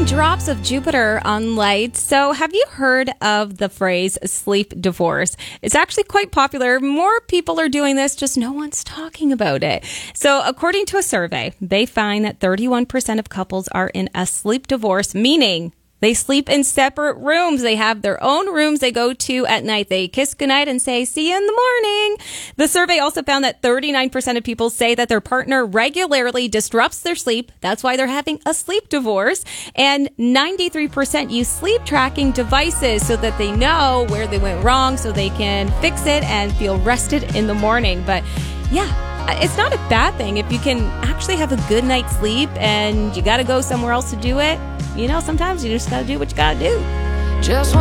Finding drops of Jupiter on lights. So have you heard of the phrase sleep divorce? It's actually quite popular. More people are doing this, just no one's talking about it. So according to a survey, they find that 31% of couples are in a sleep divorce, meaning they sleep in separate rooms. They have their own rooms they go to at night. They kiss goodnight and say, see you in the morning. The survey also found that 39% of people say that their partner regularly disrupts their sleep. That's why they're having a sleep divorce. And 93% use sleep tracking devices so that they know where they went wrong so they can fix it and feel rested in the morning. But yeah, it's not a bad thing if you can actually have a good night's sleep and you got to go somewhere else to do it. You know, sometimes you just got to do what you got to do. Just